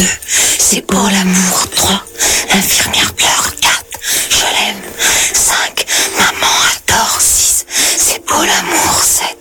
C'est pour l'amour. 3, l'infirmière pleure. 4, je l'aime. 5, maman adore. 6, c'est pour l'amour. 7,